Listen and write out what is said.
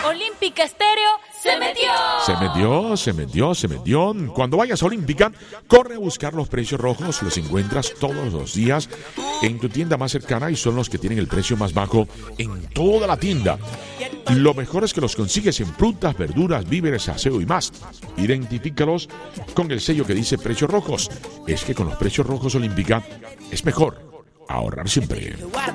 Olímpica Estéreo se metió. Se metió. Cuando vayas a Olímpica, corre a buscar los precios rojos. Los encuentras todos los días en tu tienda más cercana y son los que tienen el precio más bajo en toda la tienda. Lo mejor es que los consigues en frutas, verduras, víveres, aseo y más. Identifícalos con el sello que dice precios rojos. Es que con los precios rojos Olímpica es mejor ahorrar siempre.